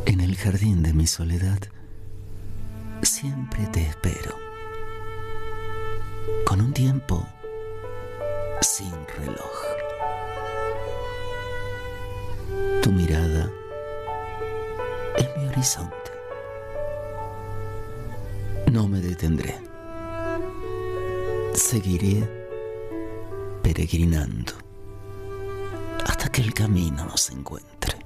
En el jardín de mi soledad siempre te espero, con un tiempo sin reloj. Tu mirada es mi horizonte. No me detendré. Seguiré peregrinando hasta que el camino nos encuentre.